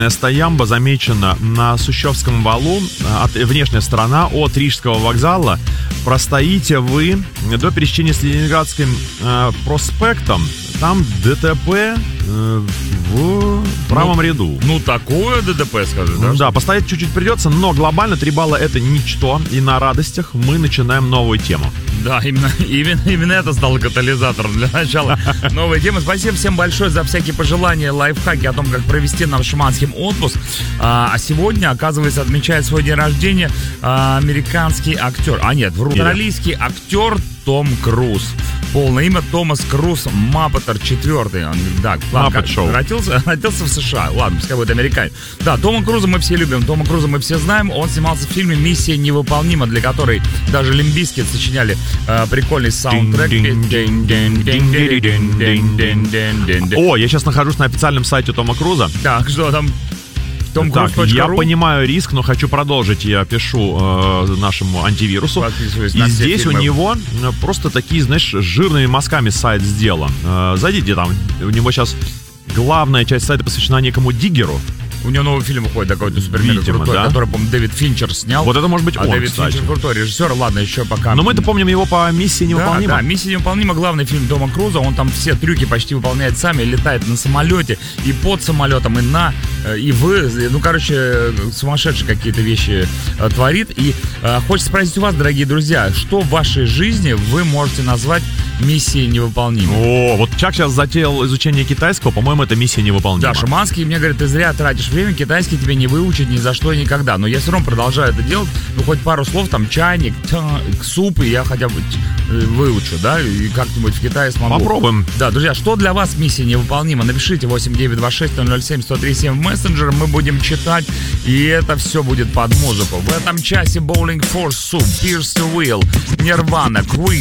Стоямба замечена на Сущевском валу, внешняя сторона от Рижского вокзала. Простоите вы до пересечения с Ленинградским проспектом. Там ДТП в правом ряду. Ну, такое ДТП, скажи, да? Да, постоять чуть-чуть придется, но глобально 3 балла это ничто. И на радостях мы начинаем новую тему. Да, именно это стало катализатором для начала новой темы. Спасибо всем большое за всякие пожелания, лайфхаки о том, как провести нам шаманским отпуск. А сегодня, оказывается, отмечает свой день рождения американский актер. Австралийский актер Том Круз. Полное имя Томас Круз Маппетер IV. Да, родился в США. Ладно, пускай будет американец. Да, Тома Круза мы все любим, Тома Круза мы все знаем. Он снимался в фильме «Миссия невыполнима», для которой даже Лимп Бизкит сочиняли прикольный саундтрек. О, я сейчас нахожусь на официальном сайте Тома Круза. Так, что там? Так, я понимаю риск, но хочу продолжить. Я пишу нашему антивирусу. И здесь у него просто такие, знаешь, жирными мазками сайт сделан. Зайдите там. У него сейчас главная часть сайта посвящена некому Диггеру. У него новый фильм выходит такой-то супер-мега крутой, да? Который, по-моему, Дэвид Финчер снял. Вот это может быть он, Дэвид кстати. Финчер крутой режиссер, ладно, еще пока. Но мы-то помним его по «Миссии невыполнима». Да, «Миссия невыполнима», главный фильм Тома Круза. Он там все трюки почти выполняет сами, летает на самолете и под самолетом, сумасшедшие какие-то вещи творит. И хочется спросить у вас, дорогие друзья, что в вашей жизни вы можете назвать миссией невыполнимой? О, вот Чак сейчас затеял изучение китайского, по-моему, это миссия невыполнима. Да, шаманский, мне говорят, ты зря тратишь время, китайский тебе не выучить ни за что и никогда. Но я все равно продолжаю это делать, хоть пару слов, там, чайник, суп, и я хотя бы выучу, да, и как-нибудь в Китае смогу. Попробуем. Да, друзья, что для вас миссия невыполнима? Напишите 8926-007-137 мессенджером, мы будем читать, и это все будет под музыку. В этом часе Bowling for Soup, Pierce the Wheel, Nirvana, Queen,